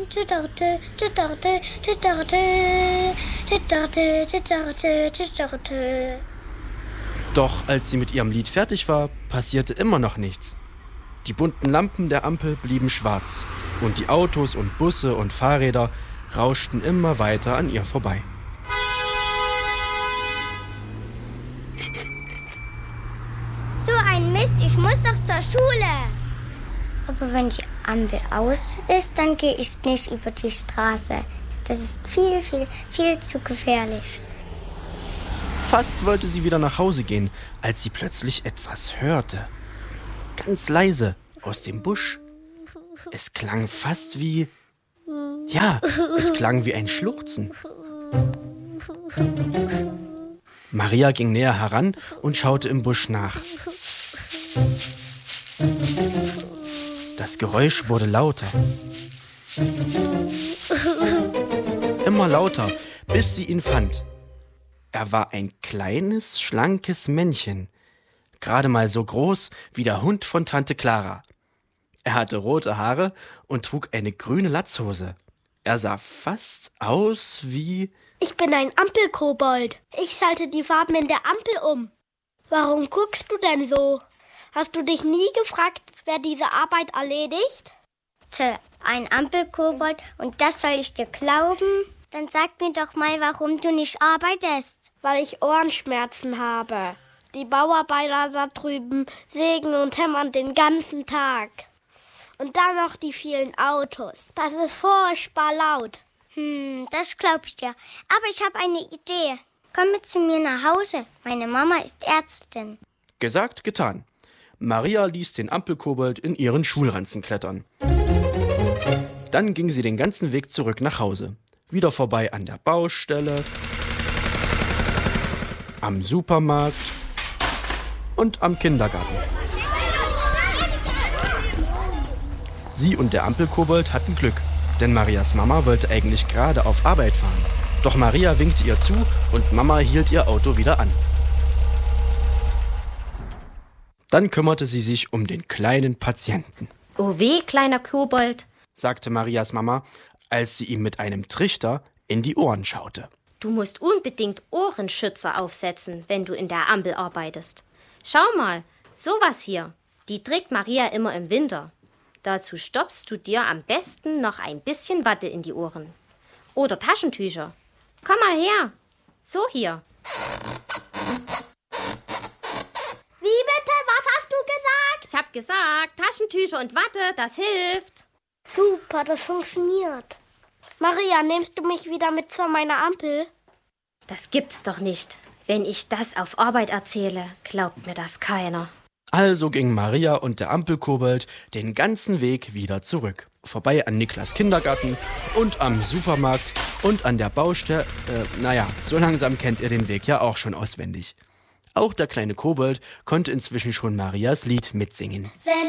Doch als sie mit ihrem Lied fertig war, passierte immer noch nichts. Die bunten Lampen der Ampel blieben schwarz und die Autos und Busse und Fahrräder rauschten immer weiter an ihr vorbei. So ein Mist, ich muss doch zur Schule. Aber wenn die Ampel aus ist, dann gehe ich nicht über die Straße. Das ist viel zu gefährlich. Fast wollte sie wieder nach Hause gehen, als sie plötzlich etwas hörte. Ganz leise aus dem Busch. Es klang fast wie... Ja, es klang wie ein Schluchzen. Maria ging näher heran und schaute im Busch nach. Das Geräusch wurde lauter. Immer lauter, bis sie ihn fand. Er war ein kleines, schlankes Männchen, gerade mal so groß wie der Hund von Tante Clara. Er hatte rote Haare und trug eine grüne Latzhose. Er sah fast aus wie... Ich bin ein Ampelkobold. Ich schalte die Farben in der Ampel um. Warum guckst du denn so? Hast du dich nie gefragt, wer diese Arbeit erledigt? Ein Ampelkobold und das soll ich dir glauben? Dann sag mir doch mal, warum du nicht arbeitest. Weil ich Ohrenschmerzen habe. Die Bauarbeiter da drüben sägen und hämmern den ganzen Tag. Und dann noch die vielen Autos. Das ist furchtbar laut. Das glaub ich dir. Aber ich habe eine Idee. Komm mit zu mir nach Hause. Meine Mama ist Ärztin. Gesagt, getan. Maria ließ den Ampelkobold in ihren Schulranzen klettern. Dann ging sie den ganzen Weg zurück nach Hause. Wieder vorbei an der Baustelle, am Supermarkt und am Kindergarten. Sie und der Ampelkobold hatten Glück, denn Marias Mama wollte eigentlich gerade auf Arbeit fahren. Doch Maria winkte ihr zu und Mama hielt ihr Auto wieder an. Dann kümmerte sie sich um den kleinen Patienten. Oh weh, kleiner Kobold, sagte Marias Mama, als sie ihm mit einem Trichter in die Ohren schaute. Du musst unbedingt Ohrenschützer aufsetzen, wenn du in der Ampel arbeitest. Schau mal, sowas hier, die trägt Maria immer im Winter. Dazu stopfst du dir am besten noch ein bisschen Watte in die Ohren. Oder Taschentücher. Komm mal her. So hier. Wie bitte? Was hast du gesagt? Ich hab gesagt, Taschentücher und Watte, das hilft. Super, das funktioniert. Maria, nimmst du mich wieder mit zu meiner Ampel? Das gibt's doch nicht. Wenn ich das auf Arbeit erzähle, glaubt mir das keiner. Also ging Maria und der Ampelkobold den ganzen Weg wieder zurück. Vorbei an Niklas Kindergarten und am Supermarkt und an der Baustelle. So langsam kennt ihr den Weg ja auch schon auswendig. Auch der kleine Kobold konnte inzwischen schon Marias Lied mitsingen.